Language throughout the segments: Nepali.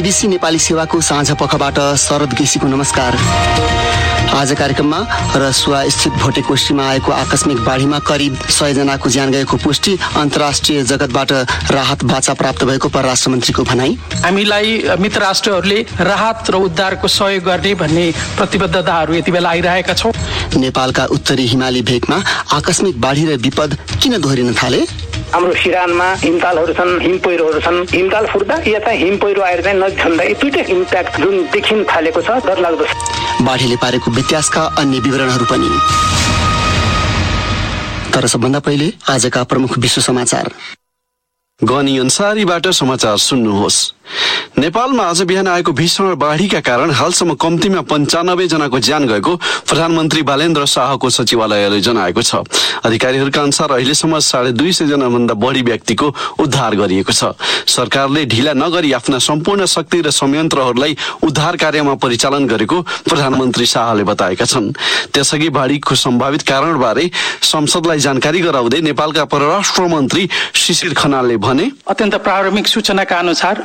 बीबीसी नेपाली सेवाको साँझ पखबाट शरद गेसीको नमस्कार। आज कार्यक्रममा रसुवा स्थित भोटेकोशीमा आएको आकस्मिक बाढीमा करिब 100 जनाको ज्यान गएको पुष्टि, अन्तर्राष्ट्रिय जगतबाट राहत बाचा प्राप्त भएको परराष्ट्र मन्त्रीको भनाई। हामीलाई मित्र राष्ट्रहरूले राहत र उद्धारको सहयोग गर्ने भन्ने प्रतिबद्धताहरू यति बेला आइरहेका छौँ। नेपालका उत्तरी हिमाली भेगमा आकस्मिक बाढी र विपद किन दोहोरिन थाले? हाम्रो सिरानमा हिमतालहरू छन्, हिम पहिरोहरू छन्। हिमताल फुट्दा या चाहिँ हिम पहिरो आएर चाहिँ नझन्दै दुईटै इम्प्याक्ट जुन देखिन थालेको छ, डरलाग्दो छ। बाढीले पारेको व्यत्यासका अन्य विवरणहरू पनि। तर सबभन्दा पहिले आजका प्रमुख विश्व समाचार। गनी अन्सारीबाट समाचार सुन्नुहोस्। नेपालमा आज बिहान आएको भीषण बाढीका कारण हालसम्म कम्तीमा 95 जनाको ज्यान गएको प्रधानमन्त्री बालेन्द्र शाहको सचिवालयले जनाएको छ। अधिकारीहरूका अनुसार अहिलेसम्म 250 जना भन्दा बढी व्यक्तिको उद्धार गरिएको छ। सरकारले ढिला नगरी आफ्ना सम्पूर्ण शक्ति र संयन्त्रहरूलाई उद्धार कार्यमा परिचालन गरेको प्रधानमन्त्री शाहले बताएका छन्। त्यसअघि बाढीको सम्भावित कारणबारे संसदलाई जानकारी गराउँदै नेपालका परराष्ट्र मन्त्री शिशिर खनालले भने, अत्यन्त प्रारम्भिक सूचनाका अनुसार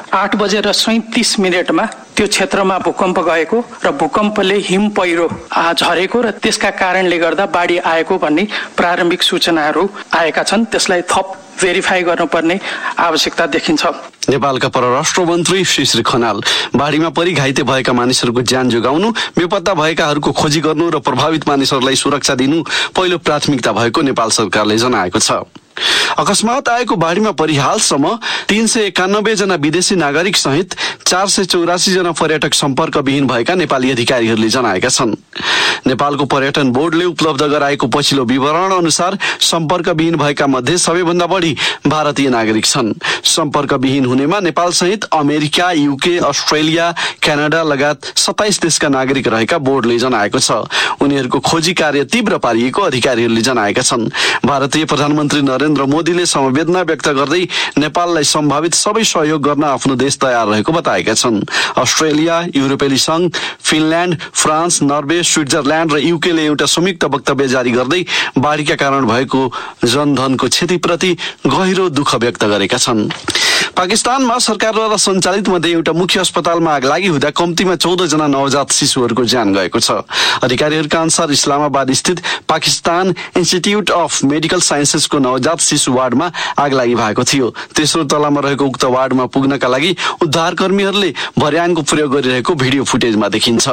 8:37 त्यो क्षेत्रमा भूकम्प गएको र भूकम्पले हिम पहिरो झरेको र त्यसका कारणले गर्दा बाढी आएको भन्ने प्रारम्भिक सूचनाहरू आएका छन्। त्यसलाई थप भेरिफाई गर्नुपर्ने आवश्यकता देखिन्छ। नेपालका परराष्ट्र मन्त्री शिशिर खनाल बाढीमा परि घाइते भएका मानिसहरूको ज्यान जोगाउनु, बेपत्ता भएकाहरूको खोजी गर्नु र प्रभावित मानिसहरूलाई सुरक्षा दिनु पहिलो प्राथमिकता भएको नेपाल सरकारले जनाएको छ। अकस्मात आएको बाढीमा परि हालसम्म 391 जना विदेशी नागरिक सहित 484 जना पर्यटक सम्पर्कविहीन भएका नेपाली अधिकारीहरूले जनाएका छन्। नेपालको पर्यटन बोर्डले उपलब्ध गराएको पछिल्लो विवरण अनुसार सम्पर्कविहीन भएका मध्ये सबैभन्दा बढी भारतीय नागरिक छन्। सम्पर्कविहीन हुनेमा नेपाल सहित अमेरिका, युके, अस्ट्रेलिया, क्यानाडा लगायत 27 देशका नागरिक रहेका बोर्डले जनाएको छ। उनीहरूको खोजी कार्य तीव्र पारिएको अधिकारीहरूले जनाएका छन्। भारतीय प्रधानमन्त्री नरेन्द्र मोदीले संवेदना व्यक्त गर्दै नेपाललाई सम्भावित सबै सहयोग गर्न आफ्नो देश तयार रहेको बताएका छन्। अस्ट्रेलिया, युरोपेली संघ, फिनल्यान्ड, फ्रान्स, नर्वे, स्विट्जरल्यान्ड र युकेले एउटा संयुक्त वक्तव्य जारी गर्दै बाढीका कारण भएको जनधनको क्षतिप्रति गहिरो दुःख व्यक्त गरेका छन्। पाकिस्तानमा सरकारद्वारा सञ्चालित मध्ये एउटा मुख्य अस्पतालमा आग लागि हुँदा कम्तीमा 14 जना नवजात शिशुहरूको ज्यान गएको छ। अधिकारीहरूका अनुसार इस्लामाबाद स्थित पाकिस्तान इन्स्टिट्युट अफ मेडिकल साइन्सेसको नवजात शिशु वार्डमा आग लागि भएको थियो। तेस्रो तलामा रहेको उक्त वार्डमा पुग्नका लागि उद्धारकर्मीहरूले भर्याङको प्रयोग गरिरहेको भिडियो फुटेजमा देखिन्छ।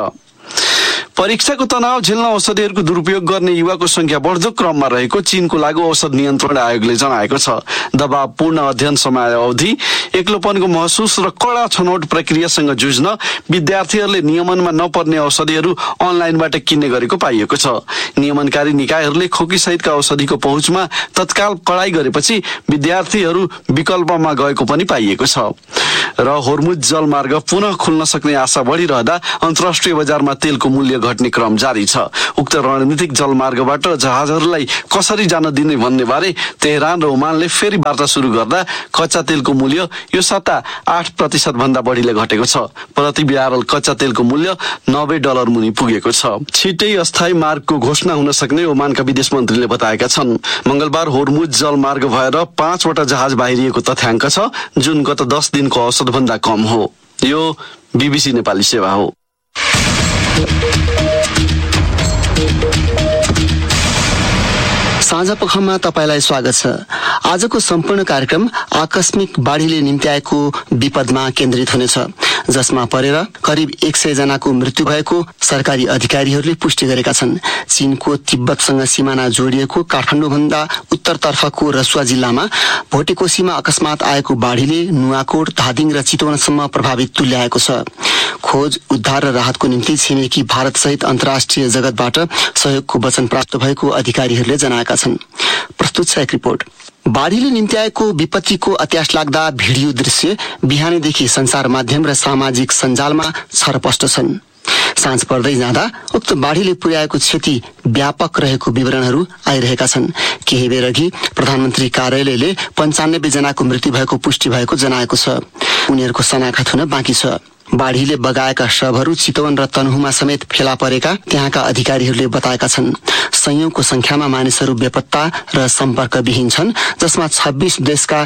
परीक्षाको तनाव झेल्न औषधिहरूको दुरुपयोग गर्ने युवाको संख्या बढ्दो क्रममा रहेको चीनको लागू औषध नियन्त्रण आयोगले जनाएको छ। दबावपूर्ण अध्ययन समयावधि, एक्लोपनको महसुस र कडा छनौट प्रक्रियासँग जुझ्न विद्यार्थीहरूले नियमनमा नपर्ने औषधिहरू अनलाइनबाट किन्ने गरेको पाइएको छ। नियमनकारी निकायहरूले खोकीसहितका औषधिको पहुँचमा तत्काल कडाई गरेपछि विद्यार्थीहरू विकल्पमा गएको पनि पाइएको छ। र होर्मुज जलमार्ग पुनः खुल्न सक्ने आशा बढिरहँदा अन्तर्राष्ट्रिय बजारमा तेलको मूल्य घट्ने क्रम जारी छ। उक्त रणनीतिक जलमार्गबाट जहाजहरूलाई कसरी जान दिने भन्ने बारे तेहरान र ओमानले फेरि वार्ता सुरु गर्दा कच्चा तेलको मूल्य यो साता 8% भन्दा बढीले घटेको छ। प्रति ब्यारल कच्चा तेलको मूल्य $90 मुनि पुगेको छ। छिटै अस्थायी मार्गको घोषणा हुन सक्ने ओमानका विदेश मन्त्रीले बताएका छन्। मंगलबार होर्मुज जलमार्ग भएर 5 वटा जहाज बाहिरिएको तथ्याङ्क छ, जुन गत 10 दिनको औसत भन्दा कम हो। यो बीबीसी नेपाली सेवा हो। साँझ पखमा तपाईलाई स्वागत छ। आजको सम्पूर्ण कार्यक्रम आकस्मिक बाढीले निम्त्याएको विपदमा केन्द्रित हुनेछ, जसमा परेर करिब 100 जनाको मृत्यु भएको सरकारी अधिकारीहरूले पुष्टि गरेका छन्। चीनको तिब्बतसँग सिमाना जोडिएको काठमाडौँभन्दा उत्तरतर्फको रसुवा जिल्लामा भोटेकोशीमा अकस्मात आएको बाढीले नुवाकोट, धादिङ र चितवनसम्म प्रभावित तुल्याएको छ। खोज, उद्धार र राहतको निम्ति छिमेकी भारत सहित अन्तर्राष्ट्रिय जगतबाट सहयोगको वचन प्राप्त भएको अधिकारीहरूले जनाएका छन्। प्रस्तुत छ एक रिपोर्ट। बाढीले निम्त्याएको विपत्तिको अत्यास लाग्दा भिडियो दृश्य बिहानैदेखि सञ्चार माध्यम र सामाजिक सञ्जालमा छरपष्ट छन्। साँझ पर्दै जाँदा उक्त बाढीले पुर्याएको क्षति व्यापक रहेको विवरणहरू आइरहेका छन्। केही बेर अघि प्रधानमन्त्री कार्यालयले 95 जनाको मृत्यु भएको पुष्टि भएको जनाएको छ। उनीहरूको शनाखत हुन बाँकी छ। बाढीले बगाएका शवहरू चितवन र तनहुमा समेत फेला परेका त्यहाँका अधिकारीहरूले बताएका छन्। संयौंको संख्यामा मानिसहरू बेपत्ता र सम्पर्कविहीन छन्, जसमा 26 देशका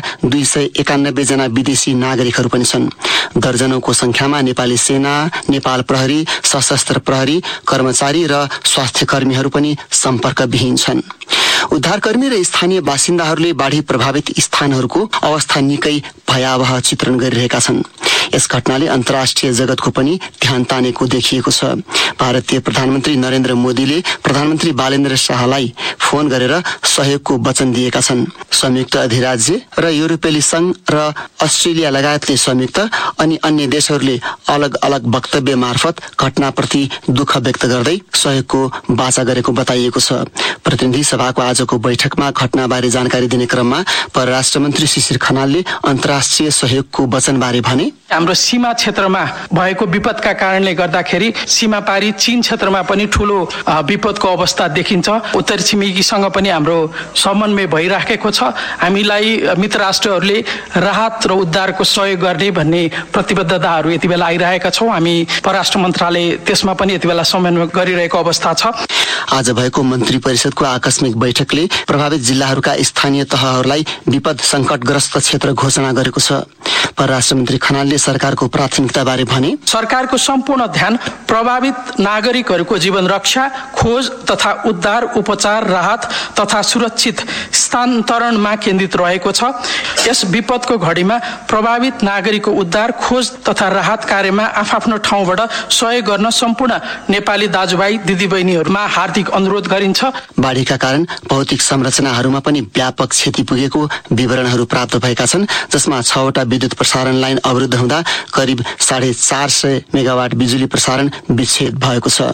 291 जना विदेशी नागरिकहरू पनि छन्। दर्जनौंको संख्यामा नेपाली सेना, नेपाल प्रहरी, सशस्त्र प्रहरी, कर्मचारी र स्वास्थ्य कर्मीहरू पनि सम्पर्कविहीन छन्। उद्धारकर्मी र स्थानीय बासिन्दाहरूले बाढी प्रभावित स्थानहरूको अवस्था निकै भयावह चित्रण गरिरहेका छन्। यस घटनाले अन्तर्राष्ट्रिय जगतको पनि ध्यान तानेको देखिएको छ। भारतीय प्रधानमन्त्री नरेन्द्र मोदीले प्रधानमन्त्री बालेन्द्र शाहलाई फोन गरेर सहयोगको वचन दिएका छन्। संयुक्त अधिराज्य र युरोपेली संघ र अस्ट्रेलिया लगायतले संयुक्त अनि अन्य देशहरूले अलग अलग वक्तव्य मार्फत घटनाप्रति दुःख व्यक्त गर्दै सहयोगको वाचा गरेको बताइएको छ। प्रतिनिधि सभाको आजको बैठकमा घटनाबारे जानकारी दिने क्रममा परराष्ट्र मन्त्री शिशिर खनालले अन्तर्राष्ट्रिय सहयोगको वचनबारे भने, हाम्रो सीमा क्षेत्रमा भएको विपदका कारणले गर्दाखेरि सीमा पारी चीन क्षेत्रमा पनि ठूलो विपदको अवस्था देखिन्छ। उत्तर छिमेकीसँग पनि हाम्रो समन्वय भइराखेको छ। हामीलाई मित्र राष्ट्रहरूले राहत र उद्धारको सहयोग गर्ने भन्ने प्रतिबद्धताहरू यति बेला आइरहेका छौँ। हामी परराष्ट्र मन्त्रालय त्यसमा पनि यति बेला समन्वय गरिरहेको अवस्था छ। आज भएको मन्त्री परिषदको आकस्मिक बैठकले प्रभावित जिल्लाहरूका स्थानीय तहहरूलाई विपद संकटग्रस्त क्षेत्र घोषणा गरेको छ। परराष्ट्र मन्त्री खनालले सरकारको प्राथमिकताबारे भने, सरकारको सम्पूर्ण ध्यान प्रभावित नागरिकहरूको जीवन रक्षा, खोज तथा उद्धार, उपचार, राहत तथा सुरक्षित स्थानान्तरणमा केन्द्रित रहेको छ। यस विपदको घडीमा प्रभावित नागरिकको उद्धार, खोज तथा राहत कार्यमा आफ्नो ठाउँबाट सहयोग गर्न सम्पूर्ण नेपाली दाजुभाइ दिदीबहिनीहरूमा हार्दिक अनुरोध गरिन्छ। बाढीका कारण भौतिक संरचनाहरूमा पनि व्यापक क्षति पुगेको विवरणहरू प्राप्त भएका छन्, जसमा 6वटा विद्युत प्रसारण लाइन अवरुद्ध हुँदा करिब 450 मेगावाट बिजुली प्रसारण विच्छेद भएको छ।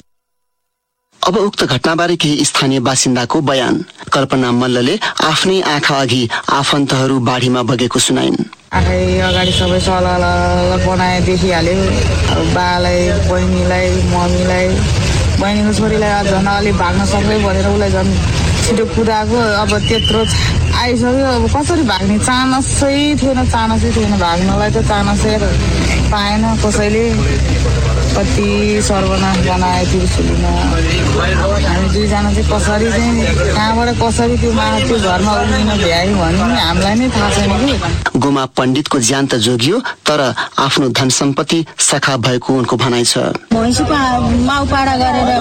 अब उक्त घटनाबारे केही स्थानीय बासिन्दाको बयान। कल्पना मल्लले आफ्नै आँखा अघि आफन्तहरू बाढीमा बगेको सुनाइन्। आफै अगाडि सबै सलल बनाए देखिहाल्यो। अब बालाई, बहिनीलाई, मम्मीलाई, बहिनीको छोरीलाई झन् अलि भाग्न सक्दै भनेर उसलाई झन् छिटो कुदाएको। अब त्यत्रो आइसक्यो, अब कसरी भाग्ने चानसै थिएन भाग्नलाई त चानसै पाएन कसैले। कति सर्वनाश बनायो त्रिशुलीमा। हामी दुईजना चाहिँ कसरी कहाँबाट कसरी त्यो घरमा उम्रिन भ्यायो भने हामीलाई नै थाहा छैन कि। गोमा पण्डितको ज्यान त जोगियो, तर आफ्नो धन सम्पत्ति सखा भएको उनको भनाइ छ। भैँसीको माउ पाडा गरेर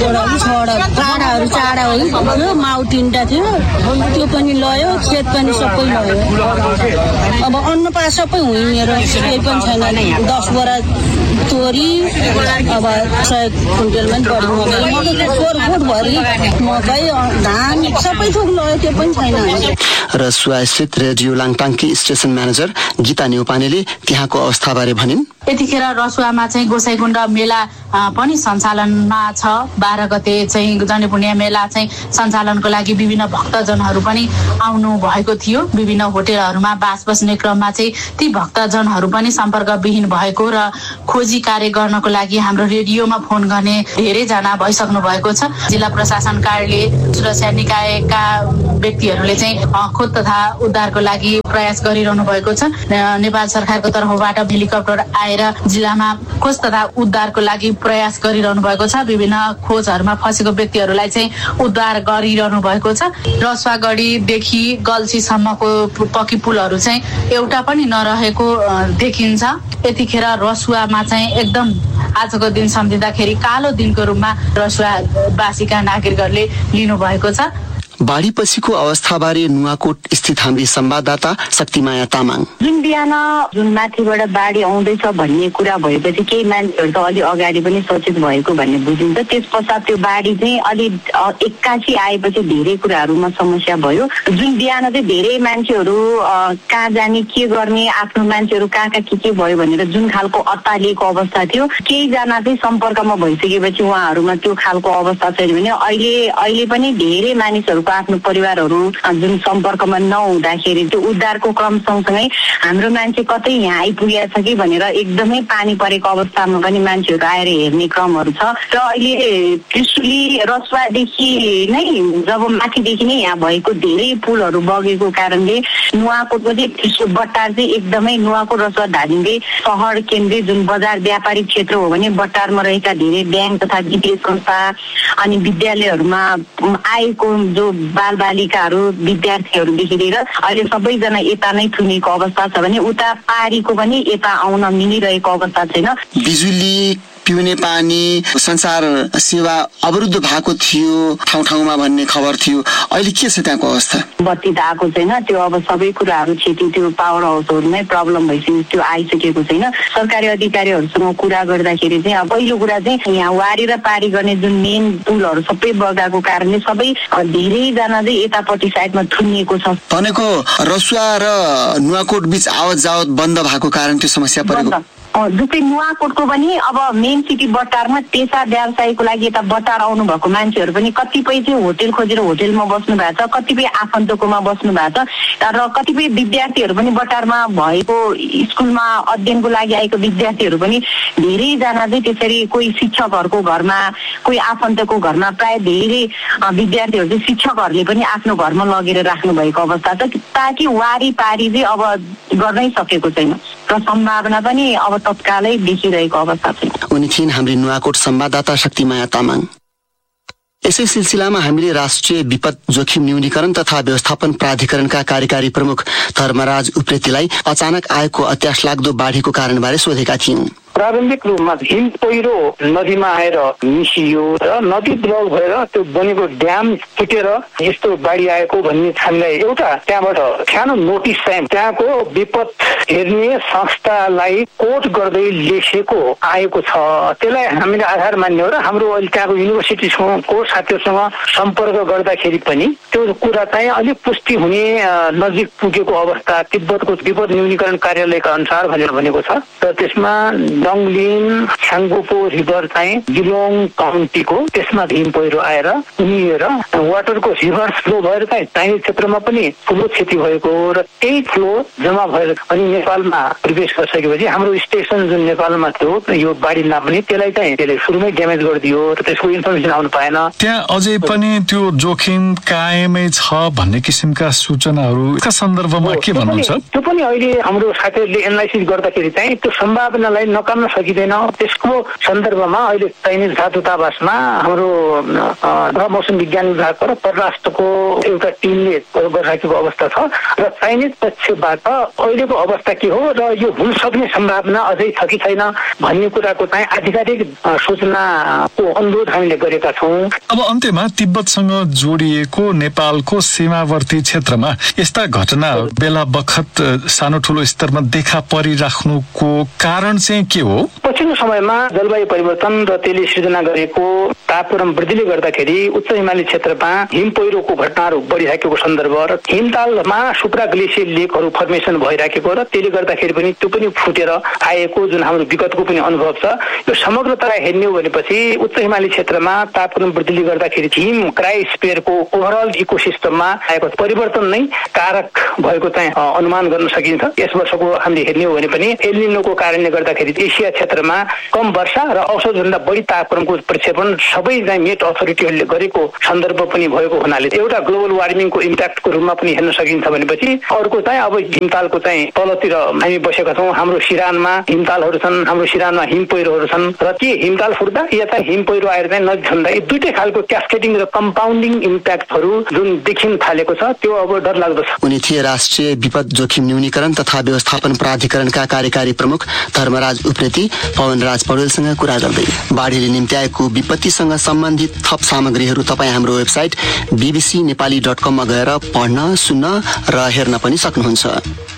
पाडाहरू चाडा हो, माउ 3टा थियो, त्यो पनि लयो, खेत पनि सबै लयो। अब अन्न पा सबै हुइएर केही पनि छैन। 10 बोरा तोरी, अब 100 क्विन्टलमा बढी मकै 4 फुटभरि मकै, धान सबै थोक लयो, त्यो पनि छैन। रसुवा स्थित रेडियो लाङटाङकी स्टेसन म्यानेजर गीता नेउपानेले त्यहाँको अवस्थाबारे भनिन्। यतिखेर रसुवामा चाहिँ गोसाइकुण्ड मेला पनि सञ्चालनमा छ। 12 गते चाहिँ जनेपुण्य मेला चाहिँ सञ्चालनको लागि विभिन्न भक्तजनहरू पनि आउनु भएको थियो। विभिन्न होटेलहरूमा बास बस्ने क्रममा चाहिँ ती भक्तजनहरू पनि सम्पर्कविहीन भएको र खोजी कार्य गर्नको लागि हाम्रो रेडियोमा फोन गर्ने धेरैजना भइसक्नु भएको छ। जिल्ला प्रशासन कार्यालय, सुरक्षा निकायका व्यक्तिहरूले चाहिँ खोज तथा उद्धारको लागि प्रयास गरिरहनु भएको छ। नेपाल सरकारको तर्फबाट हेलिकप्टर आएर जिल्लामा खोज तथा उद्धारको लागि प्रयास गरिरहनु भएको छ। विभिन्न खोजहरूमा फँसेको व्यक्तिहरूलाई चाहिँ उद्धार गरिरहनु भएको छ। रसुवागढीदेखि गल्छीसम्मको पक्की पुलहरू चाहिँ एउटा पनि नरहेको देखिन्छ। यतिखेर रसुवामा चाहिँ एकदम आजको दिन सम्झिँदाखेरि कालो दिनको रूपमा रसुवावासीका नागरिकहरूले लिनु भएको छ। बाढी पछिको अवस्थाबारे नुवाकोट स्थित हाम्री संवाददाता शक्तिमाया तामाङ। जुन बिहान जुन माथिबाट बाढी आउँदैछ भन्ने कुरा भएपछि केही मान्छेहरू त अलि अगाडि पनि सचेत भएको भन्ने बुझिन्छ। त्यस पश्चात त्यो बाढी चाहिँ अलि एक्कासी आएपछि धेरै कुराहरूमा समस्या भयो। जुन बिहान चाहिँ धेरै मान्छेहरू कहाँ जाने, के गर्ने, आफ्नो मान्छेहरू कहाँ के भयो भनेर जुन खालको अत्तालिएको अवस्था थियो, केहीजना चाहिँ सम्पर्कमा भइसकेपछि उहाँहरूमा त्यो खालको अवस्था छैन भने अहिले पनि धेरै मानिसहरू भएको आफ्नो परिवारहरू जुन सम्पर्कमा नहुँदाखेरि त्यो उद्धारको क्रम सँगसँगै हाम्रो मान्छे कतै यहाँ आइपुगेको छ कि भनेर एकदमै पानी परेको अवस्थामा पनि मान्छेहरू आएर हेर्ने क्रमहरू छ। र अहिले त्रिशुली रसुवादेखि नै जब माथिदेखि नै यहाँ भएको धेरै पुलहरू बगेको कारणले नुवाकोटको चाहिँ त्रिशुल बट्टार चाहिँ एकदमै नुवाकोट रसुवा धादिङले सहर केन्द्रीय जुन बजार व्यापारिक क्षेत्र हो भने बट्टारमा रहेका धेरै ब्याङ्क तथा वित्तीय संस्था अनि विद्यालयहरूमा आएको जो बालबालिकाहरू विद्यार्थीहरूदेखि लिएर अहिले सबैजना यता नै थुनेको अवस्था छ भने उता पारीको पनि यता आउन मिलिरहेको अवस्था छैन। बिजुली पिउने पानी संचार सेवा अवरुद्ध भएको थियो ठाउँ ठाउँमा भन्ने खबर थियो। अहिले के छ त्यहाँको अवस्था? बत्ती त आएको छैन, त्यो अब सबै कुराहरू क्षति त्यो पावर हाउसहरूमै प्रब्लम भइसक्यो, त्यो आइसकेको छैन। सरकारी अधिकारीहरूसँग कुरा गर्दाखेरि चाहिँ अब पहिलो कुरा चाहिँ यहाँ वारी र पारी गर्ने जुन मेन पुलहरू सबै बगाएको कारणले सबै धेरैजना चाहिँ यतापट्टि साइडमा थुनिएको छ। भनेको रसुवा र नुवाकोट बीच आवत जावत बन्द भएको कारण त्यो समस्या परेको। जस्तै नुवाकोटको पनि अब मेन सिटी बट्टारमा पेसा व्यवसायको लागि यता बट्टार आउनु भएको मान्छेहरू पनि कतिपय चाहिँ होटेल खोजेर होटेलमा बस्नु भएको छ, कतिपय आफन्तकोमा बस्नु भएको छ र कतिपय विद्यार्थीहरू पनि बट्टारमा भएको स्कुलमा अध्ययनको लागि आएको विद्यार्थीहरू पनि धेरैजना चाहिँ त्यसरी कोही शिक्षकहरूको घरमा कोही आफन्तको घरमा प्राय धेरै विद्यार्थीहरू चाहिँ शिक्षकहरूले पनि आफ्नो घरमा लगेर राख्नु भएको अवस्था छ ताकि वारी पारी चाहिँ अब गर्नै सकेको छैन र सम्भावना पनि अब तत्कालै देखिरहेको अवस्था छ। उनी थिइन् हाम्री नुवाकोट संवाददाता शक्तिमाया तामाङ। यसै सिलसिलामा हामीले राष्ट्रिय विपद जोखिम न्यूनीकरण तथा व्यवस्थापन प्राधिकरणका कार्यकारी प्रमुख धर्मराज उप्रेतीलाई अचानक आएको अत्यास लाग्दो बाढीको कारणबारे सोधेका थियौं। प्रारम्भिक रूपमा हिम पहिरो नदीमा आएर मिसियो र नदी ब्लक भएर त्यो बनेको ड्याम फुटेर यस्तो बाढी आएको भन्ने हामीलाई एउटा त्यहाँबाट सानो नोटिस चाहिँ त्यहाँको विपद हेर्ने संस्थालाई कोट गर्दै लेखेको आएको छ। त्यसलाई हामीले आधार मान्ने हो र हाम्रो अहिले त्यहाँको युनिभर्सिटीको साथीहरूसँग सम्पर्क गर्दाखेरि पनि त्यो कुरा चाहिँ अलिक पुष्टि हुने नजिक पुगेको अवस्था तिब्बतको विपद न्यूनीकरण कार्यालयका अनुसार भनेर भनेको छ र त्यसमा डङलिन छ्याङ्गोपो रिभर चाहिँ जिलोङ काउन्टीको त्यसमा हिम पहिरो आएर उनिएर वाटरको रिभर फ्लो भएर चाहिँ चाहिने क्षेत्रमा पनि ठुलो क्षति भएको र त्यही फ्लो जम्मा भएर अनि नेपालमा प्रवेश गरिसकेपछि हाम्रो स्टेसन जुन नेपालमा थियो यो बाढी नाप्ने त्यसलाई चाहिँ त्यसले सुरुमै ड्यामेज गरिदियो र त्यसको इन्फर्मेसन आउनु पाएन। त्यहाँ अझै पनि त्यो जोखिम कायमै छ भन्ने किसिमका सूचनाहरूका सन्दर्भमा के भन्नुहुन्छ? त्यो पनि अहिले हाम्रो साथीहरूले एनालाइसिस गर्दाखेरि चाहिँ त्यो सम्भावनालाई नकार्न सकिँदैन। त्यसको सन्दर्भमा अहिले चाइनिज दूतावासमा हाम्रो मौसम विज्ञान विभाग र परराष्ट्रको एउटा टिमले गरिराखेको अवस्था छ र चाइनिज पक्षबाट अहिलेको अवस्था के हो र यो हुन सक्ने सम्भावना अझै छ कि छैन भन्ने कुराको चाहिँ आधिकारिक सूचनाको अनुरोध हामीले गरेका छौँ। अब अन्त्यमा तिब्बतसँग जोडिएको नेपालको सीमावर्ती क्षेत्रमा यस्ता घटना बेला बखत सानो ठुलो स्तरमा देखा परिराख्नुको कारण चाहिँ के हो? पछिल्लो समयमा जलवायु परिवर्तन र त्यसले सृजना गरेको तापक्रम वृद्धिले गर्दाखेरि उच्च हिमाली क्षेत्रमा हिम पहिरोको घटनाहरू बढिराखेको सन्दर्भ र हिमतालमा सुप्रा ग्लेसियर लेकहरू फर्मेसन भइराखेको र त्यसले गर्दाखेरि पनि त्यो पनि फुटेर आएको जुन हाम्रो विगतको पनि अनुभव छ। यो समग्रतया हेर्ने हो भनेपछि उच्च हिमाली क्षेत्रमा तापक्रम वृद्धिले गर्दाखेरि हिम क्रायोस्फियरको ओभरअल इकोसिस्टममा आएको परिवर्तन नै कारक भएको चाहिँ अनुमान गर्न सकिन्छ। यस वर्षको हामीले हेर्ने हो भने पनि एल निनोको कारणले गर्दाखेरि एसिया क्षेत्रमा कम वर्षा र औसतभन्दा बढी तापक्रमको प्रक्षेपण सबै चाहिँ मेट अथोरिटीहरूले गरेको सन्दर्भ पनि भएको हुनाले एउटा ग्लोबल वार्मिङको इम्प्याक्टको रूपमा पनि हेर्न सकिन्छ भनेपछि अर्को चाहिँ अब हिमतालको चाहिँ तलतिर हामी बसेका छौँ। हाम्रो सिरानमा हिमतालहरू छन्, हाम्रो सिरानमा हिम पहिरोहरू छन् र के हिमताल फुट्दा या चाहिँ हिम पहिरो आएर चाहिँ नदी झन्दा यी दुईटै खालको क्यास्केडिङ र कम्पाउन्डिङ इम्प्याक्टहरू जुन देखिन थालेको छ त्यो अब डरलाग्दो छ। उनी थिए राष्ट्रिय विपद जोखिम न्यूनीकरण तथा व्यवस्थापन प्राधिकरणका कार्यकारी प्रमुख धर्मराज उप्रेती पवनराज पौडेलसँग कुरा गर्दै। बाढीले निम्त्याएको विपत्तिसँग सम्बन्धित थप सामग्रीहरू तपाईँ हाम्रो वेबसाइट bbcnepali.com मा गएर पढ्न, सुन्न र हेर्न पनि सक्नुहुन्छ।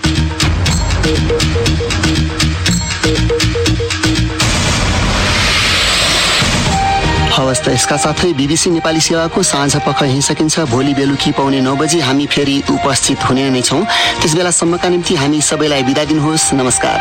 हवस् त यसका साथै बीबीसी नेपाली सेवाको साँझ पख यहीँ सकिन्छ। भोलि बेलुकी पाउने 9 बजी हामी फेरि उपस्थित हुने नै छौँ। त्यस बेलासम्मका निम्ति हामी सबैलाई बिदा दिनुहोस्। नमस्कार।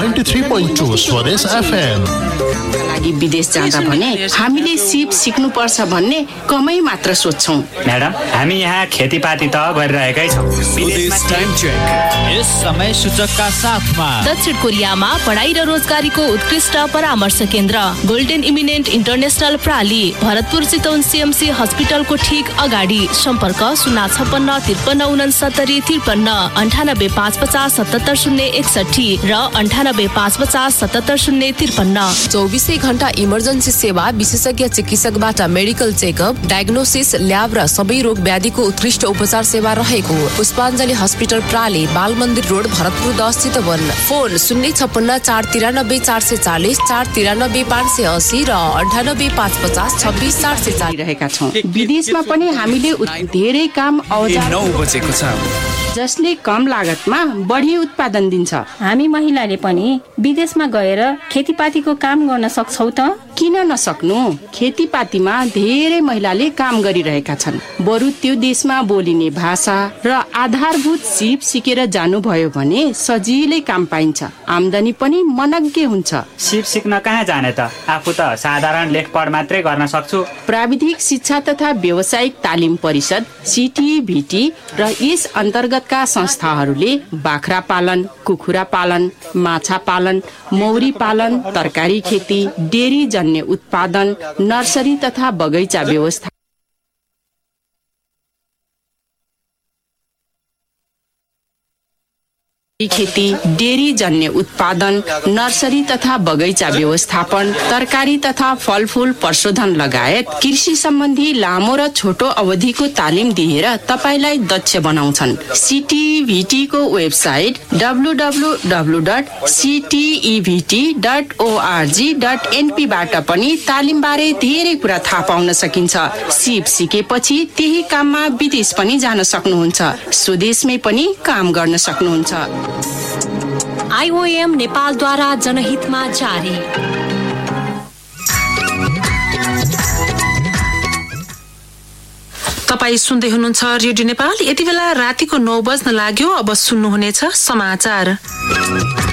93.2 स्वदेश FM। लागि विदेश जाँदा भने हामीले सिप सिक्नुपर्छ भन्ने कमै मात्र सोच्छौं। म्याडम, हामी यहाँ खेतीपाती त गरिरहेकै छौं। स्वदेश टाइम चेक यस समय सूचकका साथमा दक्षिण कोरियामा पढाइ र रोजगारीको उत्कृष्ट परामर्श केन्द्र golden eminent international प्राली, Bharatpur Chitwan CMC हस्पिटलको ठीक अगाडि। सम्पर्क 056 53 69 53 98 550 77 061 र 98 550 77 053। 24 घण्टा इमर्जेन्सी सेवा, विशेषज्ञ चिकित्सकबाट मेडिकल चेकअप, डायग्नोसिस, ल्याब र सबै रोग व्याधिको उत्कृष्ट उपचार सेवा रहेको पुष्पाञ्जली हस्पिटल प्राली, बाल मन्दिर रोड, भरतपुर 10 चितवन। फोन 056 493 440 493 580 र 98 550 26 440 रहेका छौं। विदेशमा पनि हामीले धेरै काम औजार 9 बजेको छ जसले कम लागतमा बढी उत्पादन दिन्छ। हामी महिलाले पनि विदेशमा गएर खेतीपातीको काम गर्न सक्छौ त? किन नसक्नु? खेतीपातीमा धेरै महिलाले काम गरिरहेका छन्। बरु त्यो देशमा बोलिने भाषा र आधारभूत सिप सिकेर जानुभयो भने सजिलै काम पाइन्छ, आमदानी पनि मनग्गे हुन्छ। सिप सिक्न कहाँ जाने त? आफू त साधारण लेखपढ मात्रै गर्न सक्छु। प्राविधिक शिक्षा तथा व्यावसायिक तालिम परिषद CTVT र यस अन्तर्गतका संस्थाहरूले बाख्रा पालन, कुखुरा पालन, माछा पालन, मौरी पालन, तरकारी खेती, डेरी जन्य उत्पादन, नर्सरी तथा बगैँचा व्यवस्था, खेती, डेरी जन्य उत्पादन, नर्सरी तथा बगैँचा व्यवस्थापन, तरकारी तथा फलफूल प्रशोधन लगायत कृषि सम्बन्धी लामो र छोटो अवधिको तालिम दिएर तपाईलाई दक्ष बनाउँछन्। CTVT को वेबसाइट www.ctevt.org.np बाट पनि तालिम बारे धेरै कुरा थाहा पाउन सकिन्छ। सिप सिकेपछि त्यही काममा विदेश पनि जान सक्नुहुन्छ, स्वदेशमै पनि काम गर्न सक्नुहुन्छ। IOM नेपालद्वारा जनहितमा जारी। तपाईं सुन्दै हुनुहुन्छ रेडियो नेपाल। यति बेला रातिको 9 बज्न लाग्यो। अब सुन्नुहुनेछ समाचार।